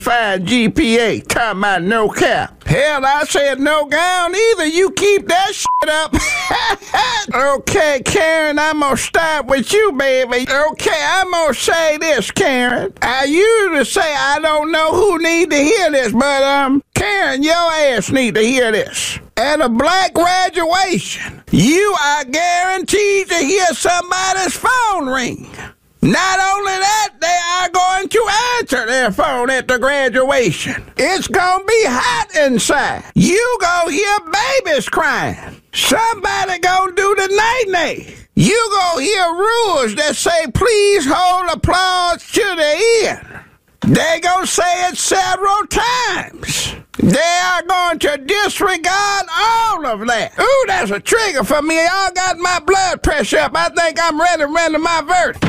fine GPA. Talking about no cap. Hell, I said no gown either. You keep that shit up. Okay, Karen, I'm gonna start with you, baby. Okay, I'm gonna say this, Karen. I usually say I don't know who need to hear this, but Karen, your ass need to hear this. At a black graduation, you are guaranteed to hear somebody's phone ring. Not only that, they are going to answer their phone at the graduation. It's gonna be hot inside. You gonna hear babies crying. Somebody gonna do the night-night. You gonna hear rules that say, please hold applause to the end. They gonna say it several times. They are going to disregard all of that. Ooh, that's a trigger for me. Y'all got my blood pressure up. I think I'm ready to render my verdict.